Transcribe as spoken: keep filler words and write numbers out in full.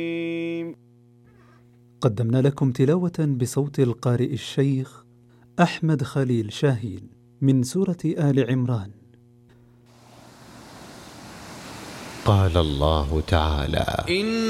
قدمنا لكم تلاوة بصوت القارئ الشيخ أحمد خليل شاهين من سورة آل عمران. قال الله تعالى: إن